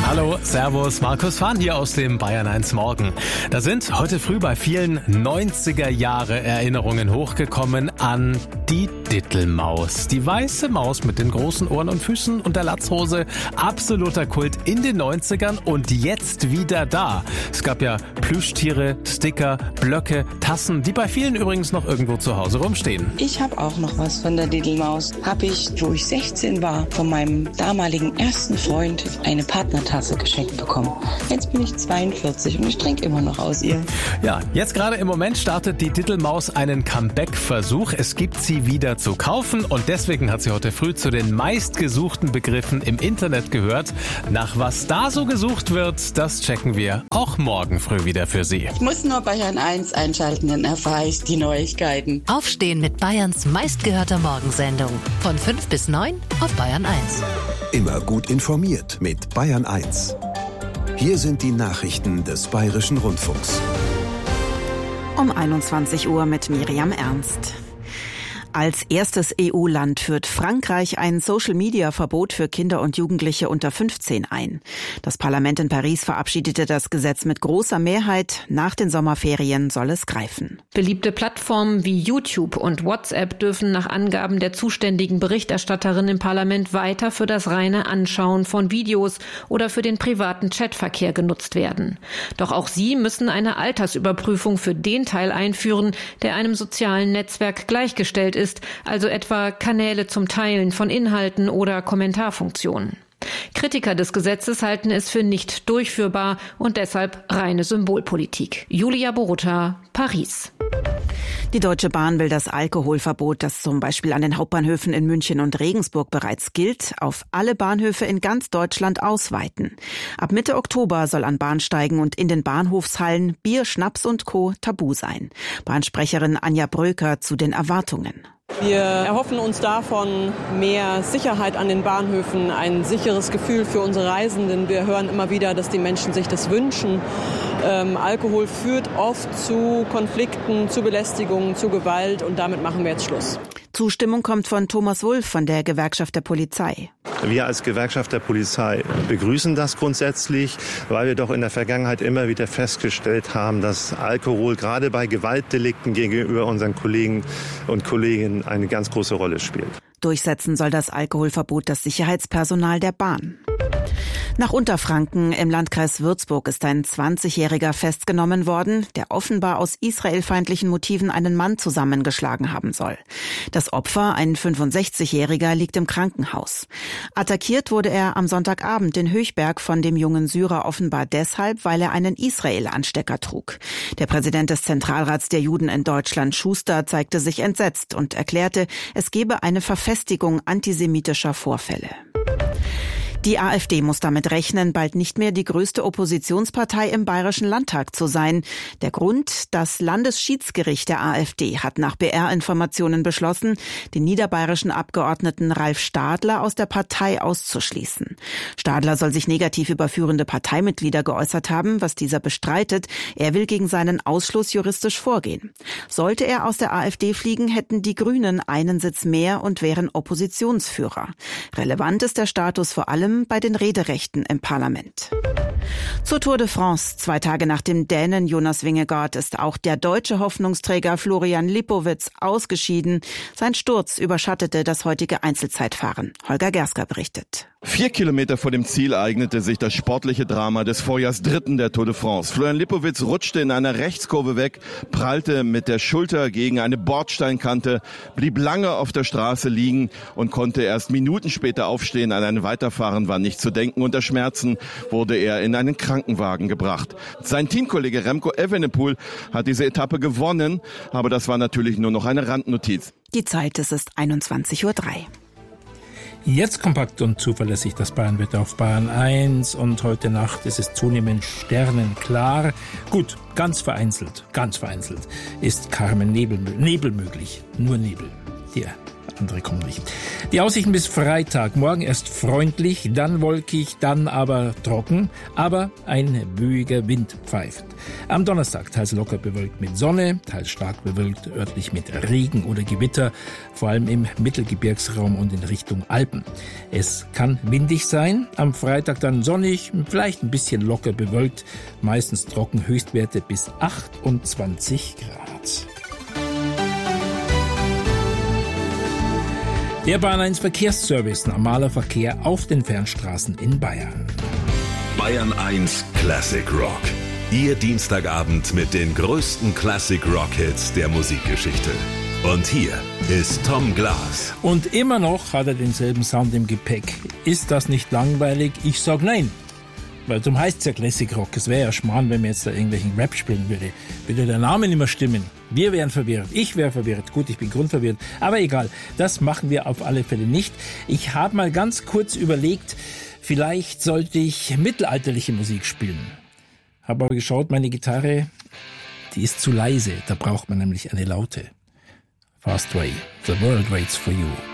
Hallo, Servus, Markus Fahn hier aus dem Bayern 1 Morgen. Da sind heute früh bei vielen 90er-Jahre-Erinnerungen hochgekommen an die Dittelmaus. Die weiße Maus mit den großen Ohren und Füßen und der Latzhose. Absoluter Kult in den 90ern und jetzt wieder da. Es gab ja Plüschtiere, Sticker, Blöcke, Tassen, die bei vielen übrigens noch irgendwo zu Hause rumstehen. Ich habe auch noch was von der Dittelmaus. Habe ich, wo ich 16 war, von meinem damaligen ersten Freund eine Partnertasse geschenkt bekommen. Jetzt bin ich 42 und ich trinke immer noch aus ihr. Ja, jetzt gerade im Moment startet die Dittelmaus einen Comeback-Versuch. Es gibt sie wieder zu kaufen und deswegen hat sie heute früh zu den meistgesuchten Begriffen im Internet gehört. Nach was da so gesucht wird, das checken wir auch morgen früh wieder für Sie. Ich muss nur Bayern 1 einschalten, dann erfahre ich die Neuigkeiten. Aufstehen mit Bayerns meistgehörter Morgensendung. Von 5 bis 9 auf Bayern 1. Immer gut informiert mit Bayern 1. Hier sind die Nachrichten des Bayerischen Rundfunks. Um 21 Uhr mit Miriam Ernst. Als erstes EU-Land führt Frankreich ein Social-Media-Verbot für Kinder und Jugendliche unter 15 ein. Das Parlament in Paris verabschiedete das Gesetz mit großer Mehrheit. Nach den Sommerferien soll es greifen. Beliebte Plattformen wie YouTube und WhatsApp dürfen nach Angaben der zuständigen Berichterstatterin im Parlament weiter für das reine Anschauen von Videos oder für den privaten Chatverkehr genutzt werden. Doch auch sie müssen eine Altersüberprüfung für den Teil einführen, der einem sozialen Netzwerk gleichgestellt ist, also etwa Kanäle zum Teilen von Inhalten oder Kommentarfunktionen. Kritiker des Gesetzes halten es für nicht durchführbar und deshalb reine Symbolpolitik. Julia Borutta, Paris. Die Deutsche Bahn will das Alkoholverbot, das zum Beispiel an den Hauptbahnhöfen in München und Regensburg bereits gilt, auf alle Bahnhöfe in ganz Deutschland ausweiten. Ab Mitte Oktober soll an Bahnsteigen und in den Bahnhofshallen Bier, Schnaps und Co. tabu sein. Bahnsprecherin Anja Bröker zu den Erwartungen. Wir erhoffen uns davon mehr Sicherheit an den Bahnhöfen, ein sicheres Gefühl für unsere Reisenden. Wir hören immer wieder, dass die Menschen sich das wünschen. Alkohol führt oft zu Konflikten, zu Belästigungen, zu Gewalt und damit machen wir jetzt Schluss. Zustimmung kommt von Thomas Wulff von der Gewerkschaft der Polizei. Wir als Gewerkschaft der Polizei begrüßen das grundsätzlich, weil wir doch in der Vergangenheit immer wieder festgestellt haben, dass Alkohol gerade bei Gewaltdelikten gegenüber unseren Kollegen und Kolleginnen eine ganz große Rolle spielt. Durchsetzen soll das Alkoholverbot das Sicherheitspersonal der Bahn. Nach Unterfranken im Landkreis Würzburg ist ein 20-Jähriger festgenommen worden, der offenbar aus israelfeindlichen Motiven einen Mann zusammengeschlagen haben soll. Das Opfer, ein 65-Jähriger, liegt im Krankenhaus. Attackiert wurde er am Sonntagabend in Höchberg von dem jungen Syrer offenbar deshalb, weil er einen Israel-Anstecker trug. Der Präsident des Zentralrats der Juden in Deutschland, Schuster, zeigte sich entsetzt und erklärte, es gebe eine Verfestigung antisemitischer Vorfälle. Die AfD muss damit rechnen, bald nicht mehr die größte Oppositionspartei im Bayerischen Landtag zu sein. Der Grund: Das Landesschiedsgericht der AfD hat nach BR-Informationen beschlossen, den niederbayerischen Abgeordneten Ralf Stadler aus der Partei auszuschließen. Stadler soll sich negativ über führende Parteimitglieder geäußert haben, was dieser bestreitet. Er will gegen seinen Ausschluss juristisch vorgehen. Sollte er aus der AfD fliegen, hätten die Grünen einen Sitz mehr und wären Oppositionsführer. Relevant ist der Status vor allem bei den Rederechten im Parlament. Zur Tour de France. 2 Tage nach dem Dänen Jonas Vingegaard ist auch der deutsche Hoffnungsträger Florian Lipowitz ausgeschieden. Sein Sturz überschattete das heutige Einzelzeitfahren. Holger Gersker berichtet. 4 Kilometer vor dem Ziel eignete sich das sportliche Drama des Vorjahrs Dritten der Tour de France. Florian Lipowitz rutschte in einer Rechtskurve weg, prallte mit der Schulter gegen eine Bordsteinkante, blieb lange auf der Straße liegen und konnte erst Minuten später aufstehen. An ein Weiterfahren war nicht zu denken. Unter Schmerzen wurde er in einen Krankenwagen gebracht. Sein Teamkollege Remco Evenepoel hat diese Etappe gewonnen, aber das war natürlich nur noch eine Randnotiz. Die Zeit, es ist 21:03 Uhr. Jetzt kompakt und zuverlässig das Bayernwetter auf Bayern 1 und heute Nacht ist es zunehmend sternenklar. Gut, ganz vereinzelt ist Nebel möglich, nur Nebel. andere kommen nicht. Die Aussichten bis Freitag. Morgen erst freundlich, dann wolkig, dann aber trocken, aber ein böiger Wind pfeift. Am Donnerstag teils locker bewölkt mit Sonne, teils stark bewölkt, örtlich mit Regen oder Gewitter, vor allem im Mittelgebirgsraum und in Richtung Alpen. Es kann windig sein, am Freitag dann sonnig, vielleicht ein bisschen locker bewölkt, meistens trocken, Höchstwerte bis 28 Grad. Der Bahn 1 Verkehrsservice, normaler Verkehr auf den Fernstraßen in Bayern. Bayern 1 Classic Rock. Ihr Dienstagabend mit den größten Classic Rock Hits der Musikgeschichte. Und hier ist Tom Glas. Und immer noch hat er denselben Sound im Gepäck. Ist das nicht langweilig? Ich sag nein. Weil darum heißt es ja Classic Rock. Es wäre ja Schmarrn, wenn man jetzt da irgendwelchen Rap spielen würde. Würde der Name nicht mehr stimmen. Wir wären verwirrt. Ich wäre verwirrt. Gut, ich bin grundverwirrt. Aber egal. Das machen wir auf alle Fälle nicht. Ich habe mal ganz kurz überlegt, vielleicht sollte ich mittelalterliche Musik spielen. Habe aber geschaut, meine Gitarre, die ist zu leise. Da braucht man nämlich eine laute. Fast Way. The World Waits for You.